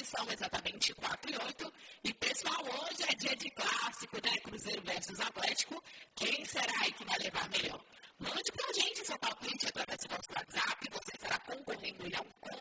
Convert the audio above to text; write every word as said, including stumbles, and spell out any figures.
são exatamente quatro e oito. E, pessoal, hoje é dia de clássico, né? Cruzeiro versus Atlético. Quem será aí que vai levar melhor?